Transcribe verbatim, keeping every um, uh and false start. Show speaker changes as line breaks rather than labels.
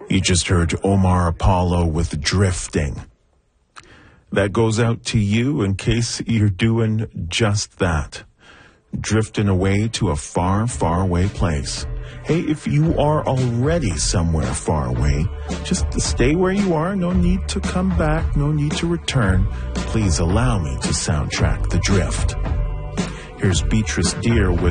You just heard Omar Apollo with Drifting. That goes out to you in case you're doing just that. Drifting away to a far, far away place. Hey, if you are already somewhere far away, just stay where you are. No need to come back. No need to return. Please allow me to soundtrack the drift. Here's Beatrice Deer with